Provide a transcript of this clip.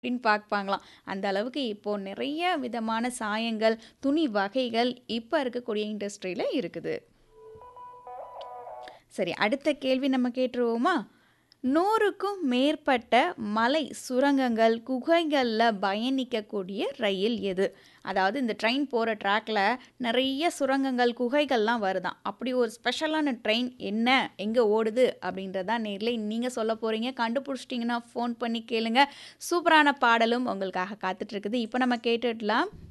அப்படின்னு பார்ப்பாங்களாம். அந்த அளவுக்கு இப்போ நிறைய விதமான சாயங்கள், துணி வகைகள் இப்ப இருக்கக்கூடிய இண்டஸ்ட்ரியில இருக்குது. சரி, அடுத்த கேள்வி நம்ம கேட்டுருவோமா? 100க்கும் மேற்பட்ட மலை சுரங்கங்கள், குகைகள்ல பயணிக்கக்கூடிய ரயில் எது? அதாவது இந்த ட்ரெயின் போற ட்ராக்ல நிறைய சுரங்கங்கள், குகைகள்லாம் வருதாம். அப்படி ஒரு ஸ்பெஷலான ட்ரெயின் என்ன? எங்க ஓடுது? அப்படின்றதான் நேர்ல நீங்க சொல்ல போறீங்க. கண்டுபிடிச்சிட்டிங்கன்னா ஃபோன் பண்ணி கேளுங்க. சூப்பரான பாடலும் உங்களுக்காக காத்துட்டு இருக்குது. இப்போ நம்ம கேட்டுடலாம்.